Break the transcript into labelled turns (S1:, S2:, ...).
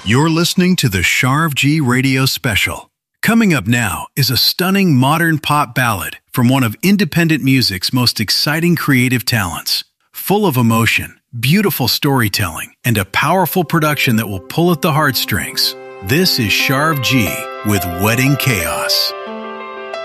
S1: You're listening to the Sharv G Radio Special. Coming up now is a stunning modern pop ballad from one of independent music's most exciting creative talents. Full of emotion, beautiful storytelling, and a powerful production that will pull at the heartstrings. This is Sharv G with Wedding Chaos.